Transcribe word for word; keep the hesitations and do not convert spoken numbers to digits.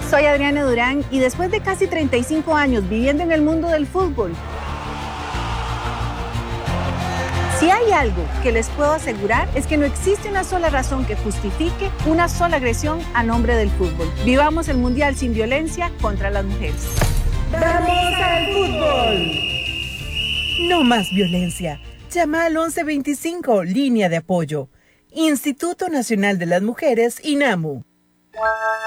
Soy Adriana Durán y después de casi treinta y cinco años viviendo en el mundo del fútbol, si hay algo que les puedo asegurar es que no existe una sola razón que justifique una sola agresión a nombre del fútbol. Vivamos el Mundial sin violencia contra las mujeres. ¡Vamos al fútbol! No más violencia. Llama al once veinticinco, línea de apoyo. Instituto Nacional de las Mujeres, INAMU.